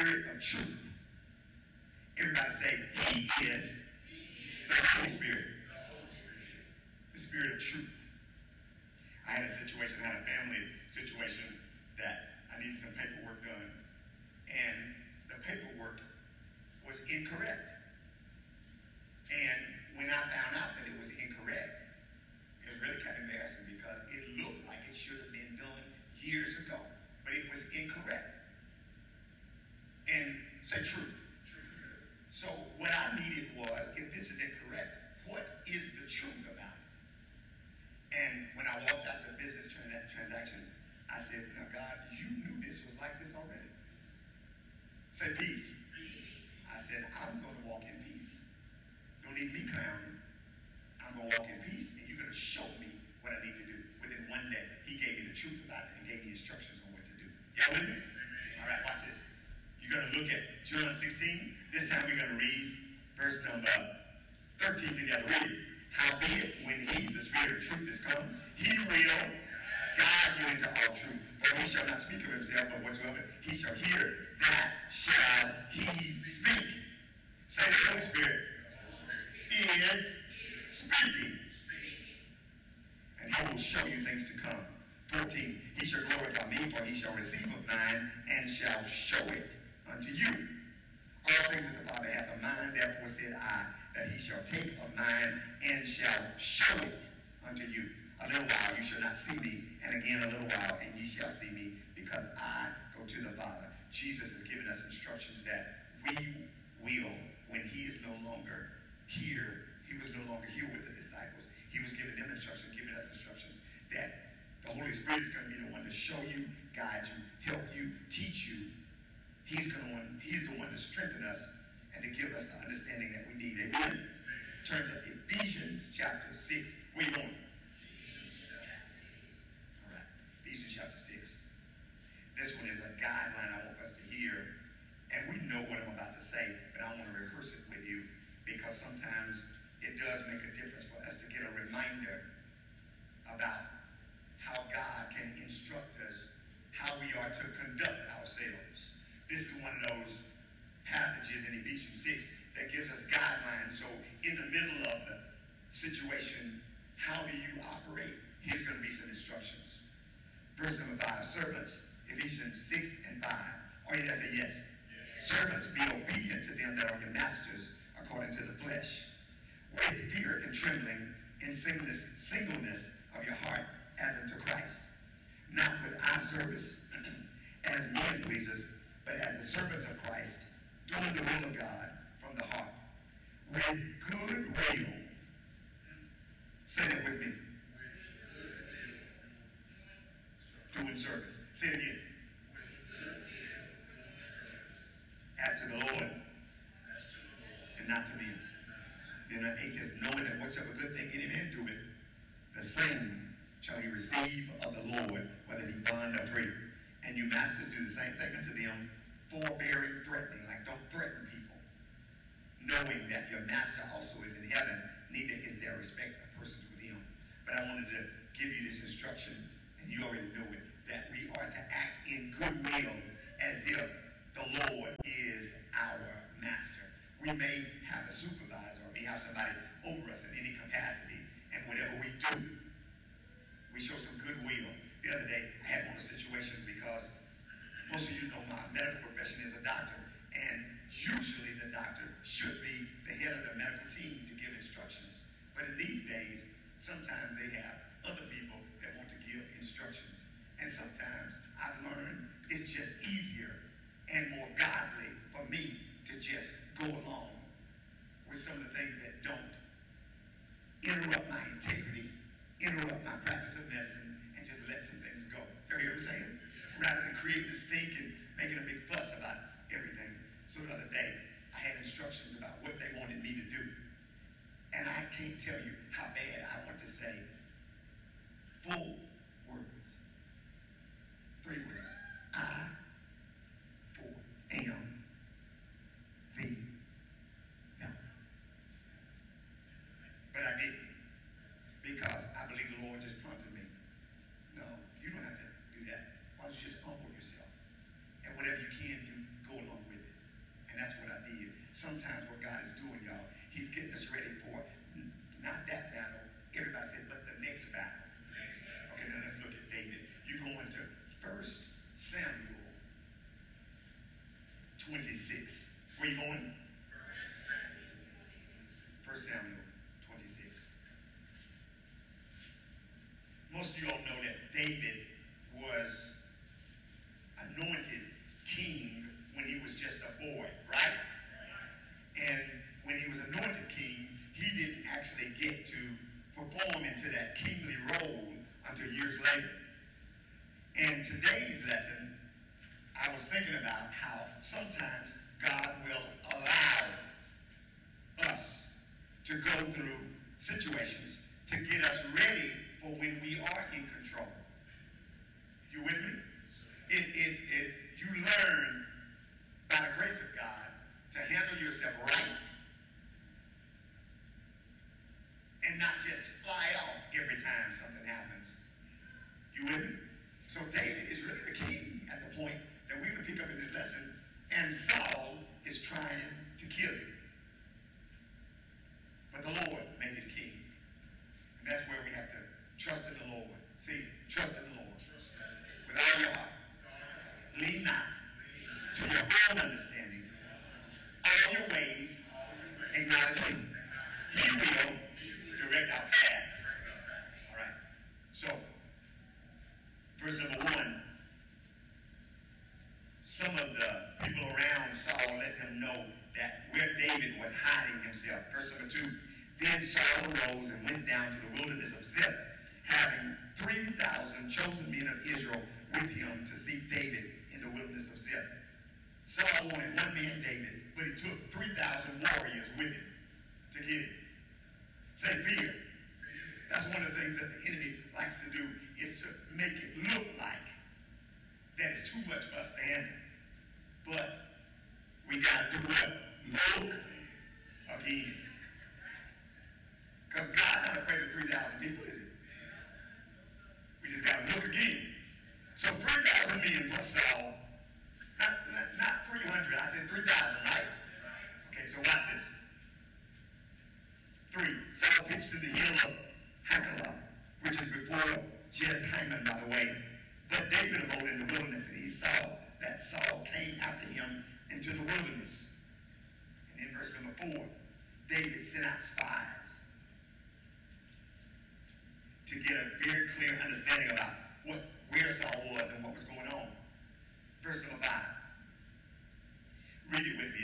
Spirit of truth. Everybody say, He is the Holy Spirit. The Spirit of truth. I had a family situation that I needed some paperwork done. And the paperwork was incorrect. And when I found out that it was incorrect, it was really kind of embarrassing because it looked like it should have been done years ago. But it was incorrect. And say truth. So what I needed was, if this is incorrect, what is the truth about it? And when I walked out the business transaction, I said, now God, you knew this was like this already. Say peace. I said, I'm going to walk in peace. Don't need me clowning. I'm going to walk in peace, and you're going to show me what I need to do. Within one day, he gave me the truth about it and gave me instructions on what to do. Y'all with me? All right, watch this. You're going to look at John 16. This time we're going to read verse number 13 together. Read it. Howbeit, when he, the Spirit of truth, is come, he will guide you into all truth. For he shall not speak of himself, but whatsoever he shall hear, that shall he speak. Say the Holy Spirit is speaking. And he will show you things to come. 14, he shall glorify me, for he shall receive of mine, and shall show it unto you. All things that the Father hath of mine, therefore said I, that he shall take of mine, and shall show it unto you. A little while you shall not see me, and again a little while, and ye shall see me, because I go to the Father. Jesus has given us instructions that we will, when he is no longer here, he was no longer here with the disciples. He was giving them instructions, giving us instructions that the Holy Spirit is going to be the one to show you, guide you, help you, teach you. He's the one to strengthen us and to give us the understanding that we need. Amen. Turn to Ephesians chapter 6. Where you going? All right. Ephesians chapter 6. This one is a guideline I want us to hear. And we know what I'm about to say, but I want to rehearse it with you because sometimes it does make a difference for us to get a reminder about how God can instruct us, how we are to conduct ourselves. This is one of those passages in Ephesians 6 that gives us guidelines. So in the middle of the situation, how do you operate? Here's going to be some instructions. Verse number 5, servants, Ephesians 6 and 5. Are you there? Say yes. Servants, be obedient to them that are your masters according to the flesh, with fear and trembling, in singleness of your heart, as unto Christ, not with eye service as men pleasers, but as the servants of Christ, doing the will of God from the heart, with good will. Say that with me. Doing service. Say it again. As to the Lord, and not to men. Then 8 says, knowing that whatsoever good thing any man doeth, the same shall he receive of the Lord, whether he bond or free. And you masters do the same thing unto them, forbearing, threatening. Like, don't threaten people. Knowing that your master also is in heaven, neither is there respect of persons with him. But I wanted to give you this instruction, and you already know it, that we are to act in goodwill as if the Lord is our master. We may have a supervisor, or may have somebody over us in any capacity, and whatever we do, we show some goodwill. The other day, I had one of the situations because most of you know my medical profession is a doctor, and usually the doctor should be the head of the medical team to give instructions. But in these days, sometimes they have other people that want to give instructions. And sometimes I've learned it's just easier and more godly for me to just go along with some of the things that don't interrupt my integrity, interrupt my practice of medicine, and just let some things go. You hear what I'm saying? Rather than creating this stink and making a big fuss about everything. So the other day, I had instructions about what they wanted me to do. And I can't tell you how bad I want to say 4 words. 3 words. I, am, the, 26. Where you going? 1 Samuel 26. Most of you all know that David was anointed king when he was just a boy, right? And when he was anointed king, he didn't actually get to perform into that kingly role until years later. And today's lesson, I was thinking about how sometimes God will allow us to go through situations to get us ready for when we are in control. You with me? You learn by the grace of God to handle yourself right and not just fly off every time something happens. You with me? So David is really the king at the point that we're going to pick up in this lesson, and Saul is trying to kill him. But the Lord made him king. And that's where we have to trust in the Lord. See, trust in the Lord. With all your heart. Lean not to your own understanding. All your ways, acknowledge him. He will direct our paths. All right. So, verse number 1. Some of the people around Saul let them know that where David was hiding himself. Verse number 2. Then Saul arose and went down to the wilderness of Ziph, having 3,000 chosen men of Israel with him to seek David in the wilderness of Ziph. Saul wanted one man, David, but he took 3,000 warriors with him to get him. Say fear. That's one of the things that the enemy likes to do, is to make it look like that it's too much for us to handle. But we got to do what? Look again. Because God's not afraid of 3,000 people, is he? We just got to look again. So 3,000 men plus Saul. Not 300. I said 3,000, right? Okay, so watch this. 3. Saul pitched to the hill of Hachilah, which is before Jezhaim, by the way. But David abode in the wilderness, and he saw that Saul came after him into the wilderness. And in verse number 4, David sent out spies to get a very clear understanding about where Saul was and what was going on. Verse number 5. Read it with me